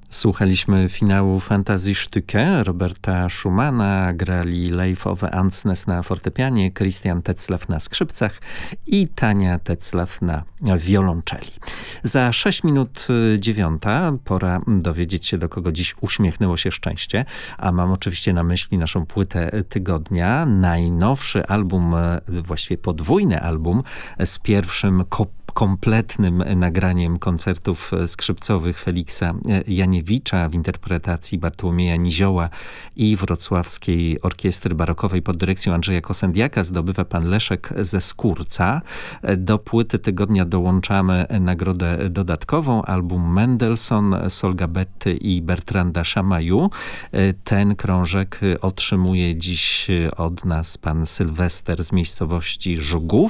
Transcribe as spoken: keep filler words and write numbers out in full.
Słuchaliśmy finału Fantasy-Stücke Roberta Schumana, grali Leif Ove Andsnes na fortepianie, Christian Tetzlaff na skrzypcach i Tania Tetzlaff na wiolonczeli. Za sześć minut dziewiąta pora dowiedzieć się, do kogo dziś uśmiechnęło się szczęście, a mam oczywiście na myśli naszą płytę tygodnia, najnowszy album, właściwie podwójny album z pierwszym kop kompletnym nagraniem koncertów skrzypcowych Feliksa Janiewicza w interpretacji Bartłomieja Nizioła i Wrocławskiej Orkiestry Barokowej pod dyrekcją Andrzeja Kosendiaka zdobywa pan Leszek ze Skórca. Do płyty tygodnia dołączamy nagrodę dodatkową, album Mendelssohn, Solga Betty i Bertranda Chamayou. Ten krążek otrzymuje dziś od nas pan Sylwester z miejscowości Żgów.